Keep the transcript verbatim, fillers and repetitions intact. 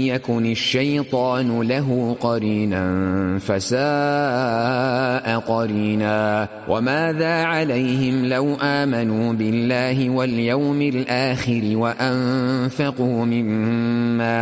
يكن الشيطان له قرينا فساء قرينا وماذا عليهم لو آمنوا بالله واليوم الآخر وأنفقوا مما